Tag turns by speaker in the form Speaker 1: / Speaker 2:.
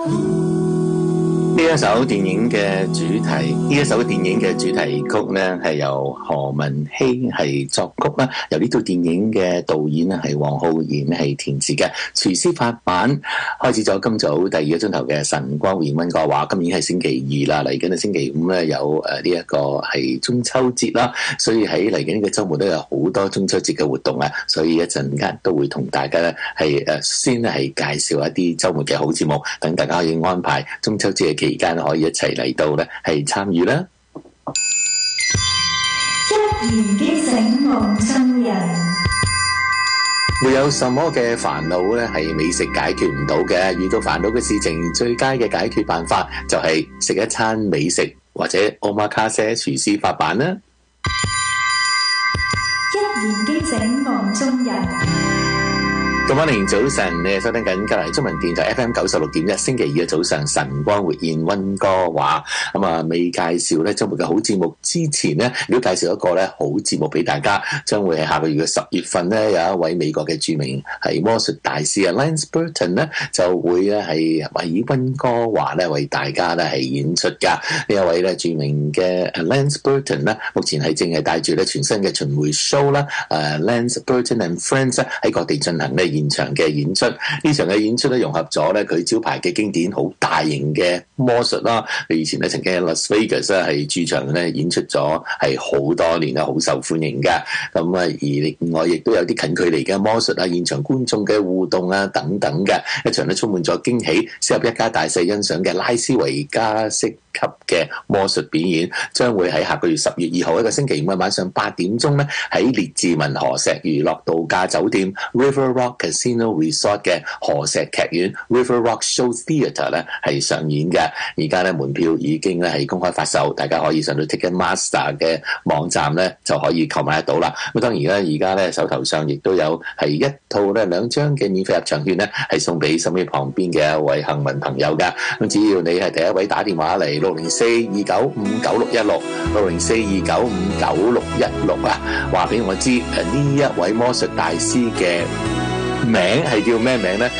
Speaker 1: 呢一首電影嘅主題，呢一首電影嘅主題曲呢，係由何文希係作曲啦，由呢套電影嘅導演呢係黃浩然係填詞嘅。廚師發辦開始咗今早第二個鐘頭嘅晨光會溫哥華，今年係星期二啦，嚟緊嘅星期五呢，有呢一個係中秋節啦，所以喺嚟緊呢個週末都有好多中秋節嘅活動啊，所以一陣間都會同大家呢係先係介紹一啲週末嘅好節目，等大家可以安排中秋節嘅期間可以一齊嚟到咧，係參與啦。
Speaker 2: 一言驚醒夢中人，
Speaker 1: 沒有什麼嘅煩惱咧係美食解決唔到嘅，遇到煩惱嘅事情，最佳嘅解決辦法就係食一餐美食或者 Omakase 廚師發辦啦。
Speaker 2: 一言驚醒夢中人。
Speaker 1: Good morning，早晨，你係收聽緊加拿大中文電台 FM 96.1，星期二嘅早上晨光活現溫哥華。未介紹咧周末嘅好節目之前呢，如果介紹一個咧好節目俾大家，將會係下個月嘅10月份咧，有一位美國嘅著名係魔術大師啊 Lance Burton 咧，就會咧係喺溫哥華咧為大家咧係演出噶。呢一位咧著名嘅 Lance Burton 咧，目前係正係帶住咧全新嘅巡迴 show 啦，Lance Burton and Friends 喺各地進行咧現場嘅演出，呢場嘅演出咧融合咗咧佢招牌嘅經典好大型嘅魔術啦。佢以前咧曾經喺 Las Vegas 咧係駐場咧演出咗係好多年啦，好受歡迎嘅。咁而另外亦都有啲近距離嘅魔術啊，現場觀眾嘅互動啊等等嘅一場咧充滿咗驚喜，適合一家大細欣賞嘅拉斯維加斯級嘅魔術表演，將會喺下個月10月2號一個星期五嘅晚上8點鐘咧，喺列治文河石娛樂度假酒店 River Rock Casino Resort 嘅河石劇院 River Rock Show Theatre 咧係上演嘅。而家咧門票已經咧係公開發售，大家可以上到 Ticketmaster 嘅網站咧就可以購買得到啦。咁當然咧，而家咧手頭上亦都有係一套咧2張嘅免費入場券咧，係送俾身邊旁邊嘅一位幸運朋友噶。咁只要你係第一位打電話嚟604-295-9616 604-295-9616啊，話俾我知呢一位魔術大師嘅名係叫咩名呢？